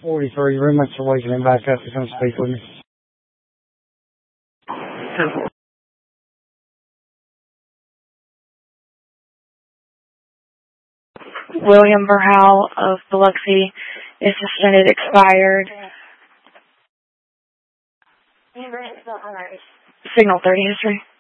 43, roommates are waking him back up to come speak with me. William Burhal of Biloxi is suspended, expired. Signal 30 history.